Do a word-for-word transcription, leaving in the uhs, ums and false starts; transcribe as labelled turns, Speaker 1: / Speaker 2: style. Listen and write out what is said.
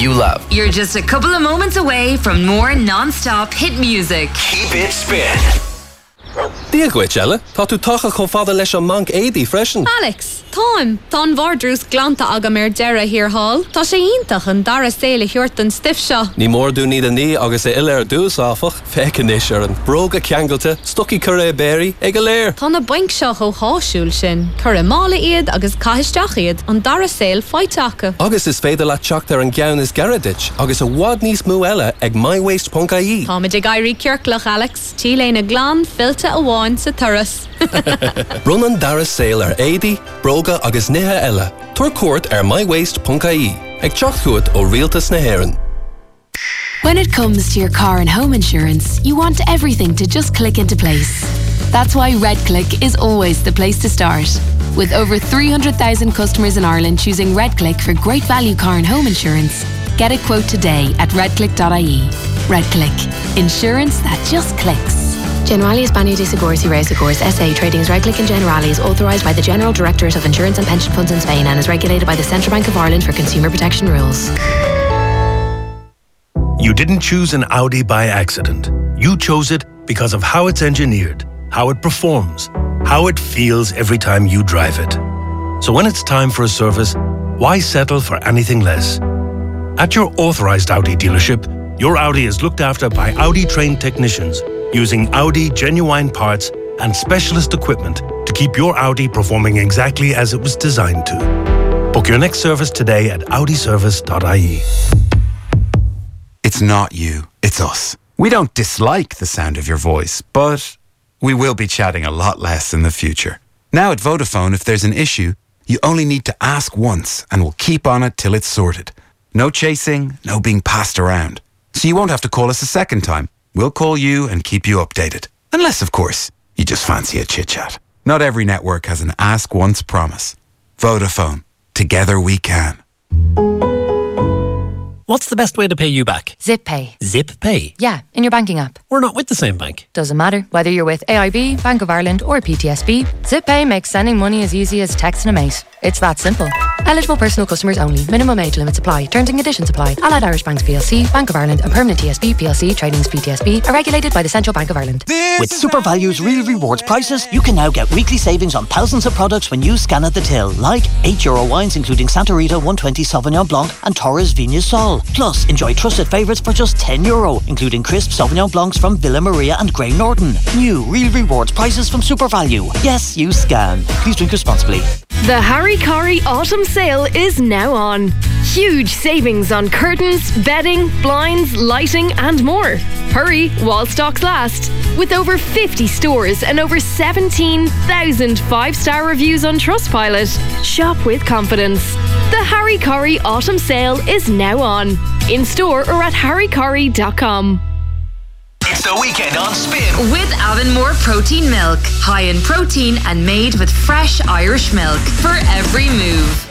Speaker 1: you love.
Speaker 2: You're just a couple of moments away from more non-stop hit music.
Speaker 3: Keep it spin.
Speaker 4: Dia gwit, Ella. Tá tú tacha chun fada leis an manc éidí freisin.
Speaker 5: Alex, táim, tá an bhardrús glanta agam ar deireadh hir hall. Tá sé iontach an dara saola chuirt an stiff seo.
Speaker 4: Ní mór dú ní a ní agus é ile ar dús áfach, fecin is ar an bróga ceangalte, stuci curé béri, ag a léir.
Speaker 5: Tá na baink seo ó háisiúil sin, cur a mála iad agus caiisteach iad an dara saoil fáiteacha.
Speaker 4: Agus is féidir le teacht ar an gceann is Garadich, agus a bhád níos mú eile ag mywaste dot I E.
Speaker 5: Tá muid ag airí ceirclach, Alex, tí léna glán filte a bháin sa turas.
Speaker 4: Run an dara saoil ar éidí, bróga agus nithe eile. Tuair cuairt ar mywaste dot I E. Ag teacht chuait ó rialtas na hÉireann.
Speaker 6: When it comes to your car and home insurance, you want everything to just click into place. That's why RedClick is always the place to start. With over three hundred thousand customers in Ireland choosing RedClick for great value car and home insurance, get a quote today at redclick dot I E. RedClick. Insurance that just clicks.
Speaker 7: Generali España de Seguros y Reasegurs S A Trading as RedClick and Generali is authorised by the General Directorate of Insurance and Pension Funds in Spain and is regulated by the Central Bank of Ireland for consumer protection rules.
Speaker 8: You didn't choose an Audi by accident. You chose it because of how it's engineered, how it performs, how it feels every time you drive it. So when it's time for a service, why settle for anything less? At your authorised Audi dealership, your Audi is looked after by Audi-trained technicians using Audi genuine parts and specialist equipment to keep your Audi performing exactly as it was designed to. Book your next service today at audi service dot I E.
Speaker 9: It's not you, it's us. We don't dislike the sound of your voice, but we will be chatting a lot less in the future. Now at Vodafone, if there's an issue, you only need to ask once and we'll keep on it till it's sorted. No chasing, no being passed around. So you won't have to call us a second time. We'll call you and keep you updated. Unless, of course, you just fancy a chit-chat. Not every network has an ask once promise. Vodafone. Together we can.
Speaker 10: What's the best way to pay you back?
Speaker 11: Zip Pay.
Speaker 10: Zip Pay?
Speaker 11: Yeah, in your banking app.
Speaker 10: We're not with the same bank.
Speaker 11: Doesn't matter. Whether you're with A I B, Bank of Ireland or P T S B, Zip Pay makes sending money as easy as texting a mate. It's that simple. Eligible personal customers only. Minimum age limits apply. Terms and conditions apply. Allied Irish Banks P L C, Bank of Ireland and Permanent T S B P L C Trading's P T S B are regulated by the Central Bank of Ireland.
Speaker 12: With SuperValue's Real Rewards prices, you can now get weekly savings on thousands of products when you scan at the till, like eight euro wines including Santa Rita one twenty Sauvignon Blanc and Torres Vignes Sol. Plus, enjoy trusted favourites for just ten euro, including crisp Sauvignon Blancs from Villa Maria and Grey Norton. New Real Rewards prices from SuperValue. Yes, you scan. Please drink responsibly.
Speaker 13: The Harry Corey Autumn Sale is now on. Huge savings on curtains, bedding, blinds, lighting and more. Hurry while stocks last. With over fifty stores and over seventeen thousand five-star reviews on Trustpilot. Shop with confidence. The Harry Corey Autumn Sale is now on. In store or at harry corey dot com.
Speaker 3: It's the weekend on Spin.
Speaker 2: With Avonmore Protein Milk. High in protein and made with fresh Irish milk. For every move.